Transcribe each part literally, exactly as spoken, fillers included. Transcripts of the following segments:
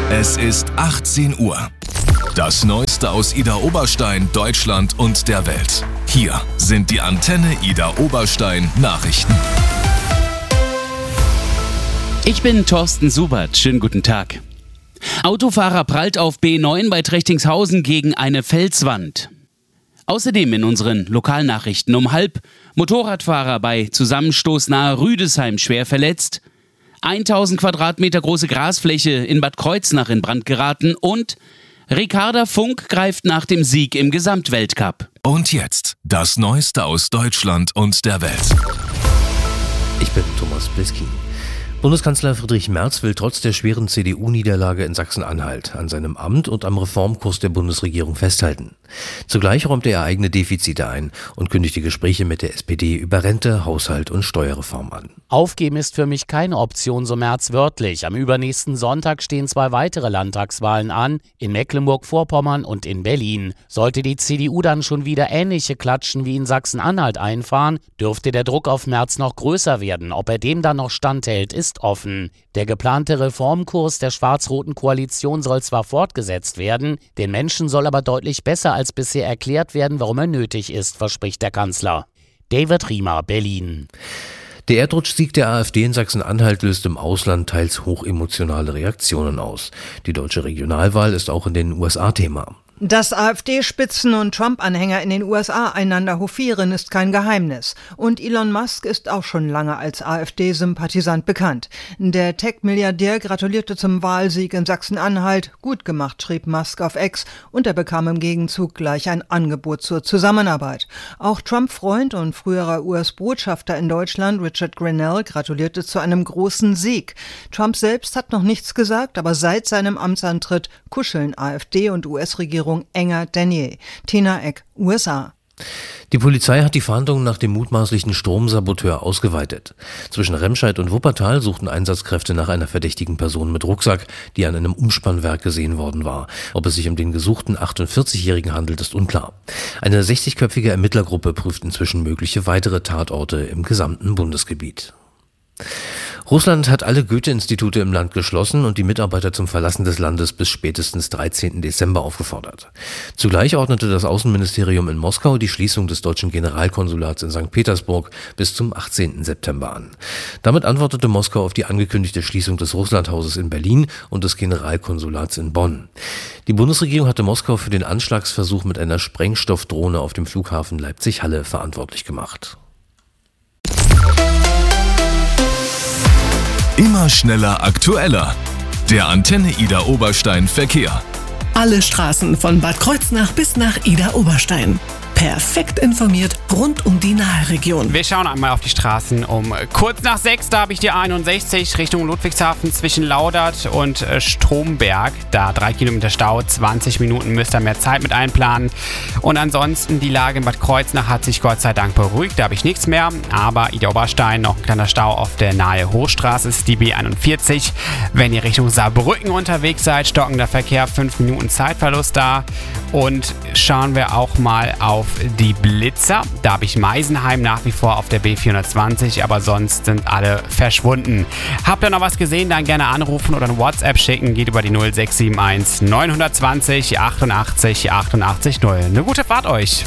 Es ist achtzehn Uhr. Das Neueste aus Ida Oberstein, Deutschland und der Welt. Hier sind die Antenne Ida Oberstein Nachrichten. Ich bin Thorsten Subert. Schönen guten Tag. Autofahrer prallt auf B neun bei Trechtingshausen gegen eine Felswand. Außerdem in unseren Lokalnachrichten um halb: Motorradfahrer bei Zusammenstoß nahe Rüdesheim schwer verletzt, tausend Quadratmeter große Grasfläche in Bad Kreuznach in Brand geraten und Ricarda Funk greift nach dem Sieg im Gesamtweltcup. Und jetzt das Neueste aus Deutschland und der Welt. Ich bin Thomas Blisky. Bundeskanzler Friedrich Merz will trotz der schweren C D U-Niederlage in Sachsen-Anhalt an seinem Amt und am Reformkurs der Bundesregierung festhalten. Zugleich räumt er eigene Defizite ein und kündigt die Gespräche mit der S P D über Rente, Haushalt und Steuerreform an. Aufgeben ist für mich keine Option, so Merz wörtlich. Am übernächsten Sonntag stehen zwei weitere Landtagswahlen an, in Mecklenburg-Vorpommern und in Berlin. Sollte die C D U dann schon wieder ähnliche Klatschen wie in Sachsen-Anhalt einfahren, dürfte der Druck auf Merz noch größer werden. Ob er dem dann noch standhält, ist offen. Der geplante Reformkurs der schwarz-roten Koalition soll zwar fortgesetzt werden, den Menschen soll aber deutlich besser als bisher erklärt werden, warum er nötig ist, verspricht der Kanzler. David Riemer, Berlin. Der Erdrutschsieg der AfD in Sachsen-Anhalt löst im Ausland teils hochemotionale Reaktionen aus. Die deutsche Regionalwahl ist auch in den U S A Thema. Dass AfD-Spitzen und Trump-Anhänger in den U S A einander hofieren, ist kein Geheimnis. Und Elon Musk ist auch schon lange als AfD-Sympathisant bekannt. Der Tech-Milliardär gratulierte zum Wahlsieg in Sachsen-Anhalt. Gut gemacht, schrieb Musk auf X, und er bekam im Gegenzug gleich ein Angebot zur Zusammenarbeit. Auch Trump-Freund und früherer U S-Botschafter in Deutschland, Richard Grenell, gratulierte zu einem großen Sieg. Trump selbst hat noch nichts gesagt, aber seit seinem Amtsantritt kuscheln AfD und U S-Regierung enger denn je. Tina Eck, U S A. Die Polizei hat die Fahndung nach dem mutmaßlichen Stromsaboteur ausgeweitet. Zwischen Remscheid und Wuppertal suchten Einsatzkräfte nach einer verdächtigen Person mit Rucksack, die an einem Umspannwerk gesehen worden war. Ob es sich um den gesuchten achtundvierzigjährigen handelt, ist unklar. Eine sechzigköpfige Ermittlergruppe prüft inzwischen mögliche weitere Tatorte im gesamten Bundesgebiet. Russland hat alle Goethe-Institute im Land geschlossen und die Mitarbeiter zum Verlassen des Landes bis spätestens dreizehnten Dezember aufgefordert. Zugleich ordnete das Außenministerium in Moskau die Schließung des deutschen Generalkonsulats in Sankt Petersburg bis zum achtzehnten September an. Damit antwortete Moskau auf die angekündigte Schließung des Russlandhauses in Berlin und des Generalkonsulats in Bonn. Die Bundesregierung hatte Moskau für den Anschlagsversuch mit einer Sprengstoffdrohne auf dem Flughafen Leipzig-Halle verantwortlich gemacht. Immer schneller, aktueller. Der Antenne Ida Oberstein Verkehr. Alle Straßen von Bad Kreuznach bis nach Ida Oberstein. Perfekt informiert rund um die Nahe-Region. Wir schauen einmal auf die Straßen um kurz nach sechs. Da habe ich die einundsechzig Richtung Ludwigshafen zwischen Laudert und Stromberg. Da drei Kilometer Stau, zwanzig Minuten müsst ihr mehr Zeit mit einplanen. Und ansonsten die Lage in Bad Kreuznach hat sich Gott sei Dank beruhigt. Da habe ich nichts mehr. Aber Ida Oberstein noch ein kleiner Stau auf der nahe Hochstraße ist die B einundvierzig. Wenn ihr Richtung Saarbrücken unterwegs seid, stockender Verkehr, fünf Minuten Zeitverlust da. Und schauen wir auch mal auf die Blitzer. Da habe ich Meisenheim nach wie vor auf der B vierhundertzwanzig, aber sonst sind alle verschwunden. Habt ihr noch was gesehen, dann gerne anrufen oder eine WhatsApp schicken. Geht über die null sechs sieben eins neun zwei null achtundachtzig achtundachtzig null. Eine gute Fahrt euch!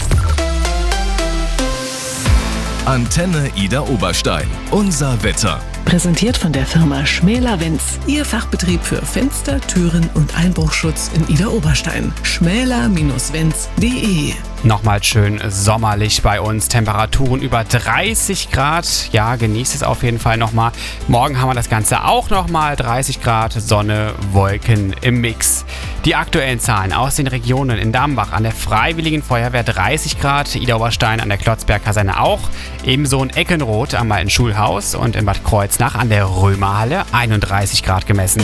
Antenne Ida Oberstein. Unser Wetter. Präsentiert von der Firma Schmäler-Wenz. Ihr Fachbetrieb für Fenster, Türen und Einbruchschutz in Ida Oberstein. schmäler Bindestrich wenz punkt de. Nochmal schön sommerlich bei uns. Temperaturen über dreißig Grad. Ja, genießt es auf jeden Fall nochmal. Morgen haben wir das Ganze auch nochmal. dreißig Grad, Sonne, Wolken im Mix. Die aktuellen Zahlen aus den Regionen: in Dambach an der Freiwilligen Feuerwehr dreißig Grad, Ida Oberstein an der Klotzberg-Kaserne auch. Ebenso in Eckenroth am Alten Schulhaus und in Bad Kreuznach an der Römerhalle einunddreißig Grad gemessen.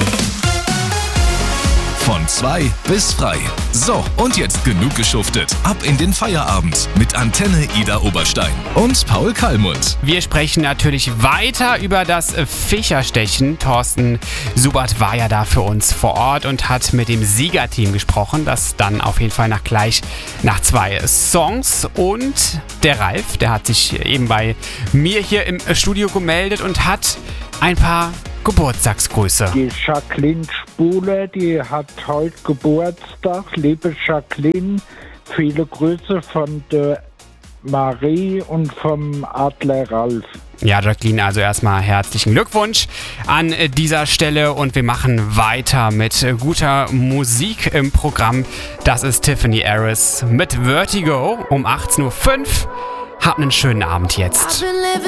Von zwei bis frei. So, und jetzt genug geschuftet. Ab in den Feierabend mit Antenne Ida Oberstein und Paul Kallmund. Wir sprechen natürlich weiter über das Fischerstechen. Thorsten Subert war ja da für uns vor Ort und hat mit dem Siegerteam gesprochen. Das dann auf jeden Fall nach gleich nach zwei Songs. Und der Ralf, der hat sich eben bei mir hier im Studio gemeldet und hat ein paar Geburtstagsgrüße. Die Jacqueline Buhle, die hat heute Geburtstag. Liebe Jacqueline, viele Grüße von der Marie und vom Adler Ralf. Ja, Jacqueline, also erstmal herzlichen Glückwunsch an dieser Stelle und wir machen weiter mit guter Musik im Programm. Das ist Tiffany Harris mit Vertigo um achtzehn Uhr fünf. Habt einen schönen Abend jetzt.